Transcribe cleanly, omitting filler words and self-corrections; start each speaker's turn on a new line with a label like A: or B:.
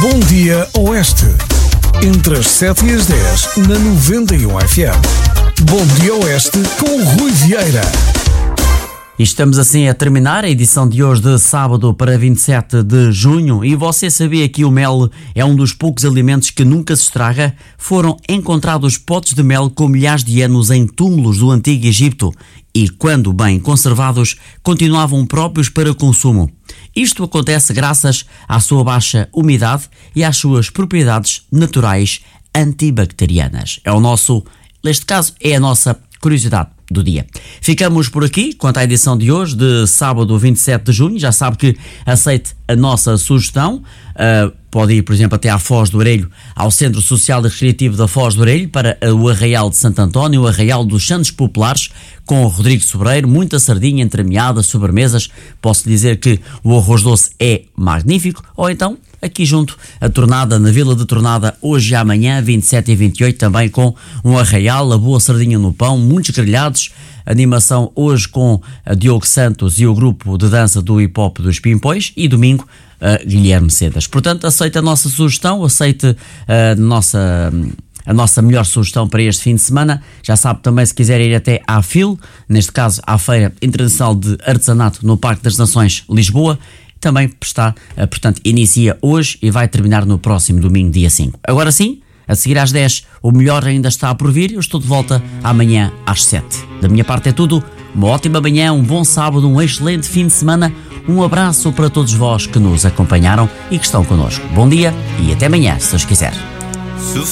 A: Bom Dia Oeste. Entre as 7 e as 10 na 91 FM. Bom Dia Oeste com o Rui Vieira.
B: E estamos assim a terminar a edição de hoje de sábado para 27 de junho. E você sabia que o mel é um dos poucos alimentos que nunca se estraga? Foram encontrados potes de mel com milhares de anos em túmulos do Antigo Egito e, quando bem conservados, continuavam próprios para consumo. Isto acontece graças à sua baixa umidade e às suas propriedades naturais antibacterianas. Neste caso, é a nossa curiosidade do dia. Ficamos por aqui quanto à edição de hoje, de sábado 27 de junho. Já sabe que aceite a nossa sugestão. Pode ir, por exemplo, até à Foz do Orelho, ao Centro Social e Recreativo da Foz do Orelho, para o Arraial de Santo António, o Arraial dos Santos Populares, com o Rodrigo Sobreiro, muita sardinha, entremeadas, sobremesas. Posso dizer que o arroz doce é magnífico. Ou então, aqui junto, a Tornada, na Vila de Tornada, hoje e amanhã, 27 e 28, também com um arraial, a boa sardinha no pão, muitos grelhados, animação hoje com a Diogo Santos e o grupo de dança do Hip Hop dos Pimpões, e domingo, Guilherme Cedas. Portanto, aceite a nossa sugestão, aceite a nossa melhor sugestão para este fim de semana. Já sabe também, se quiser ir até à FIL, neste caso à Feira Internacional de Artesanato no Parque das Nações, Lisboa, também está, portanto, inicia hoje e vai terminar no próximo domingo, dia 5. Agora sim, a seguir às 10, o melhor ainda está por vir. Eu estou de volta amanhã às 7. Da minha parte é tudo. Uma ótima manhã, um bom sábado, um excelente fim de semana. Um abraço para todos vós que nos acompanharam e que estão connosco. Bom dia e até amanhã, se Deus quiser.